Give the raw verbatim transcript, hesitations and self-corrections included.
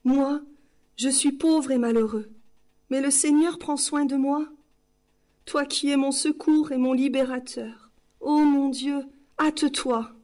Moi, je suis pauvre et malheureux, mais le Seigneur prend soin de moi. Toi qui es mon secours et mon libérateur, ô mon Dieu, hâte-toi.